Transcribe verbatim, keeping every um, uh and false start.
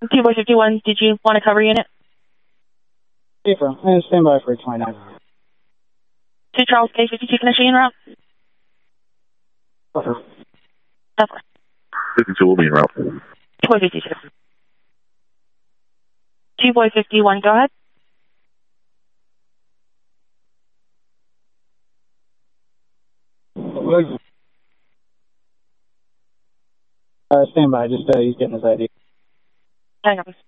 Two boy fifty-one, did you want to cover unit? Yeah, I stand by for twenty-nine. Two Charles K fifty-two, can I show you en route? Buffer. Buffer. fifty-two will be en route. Two boy fifty-two. Two boy fifty-one, go ahead. Uh, stand by, just, uh, he's getting his I D. Hang on.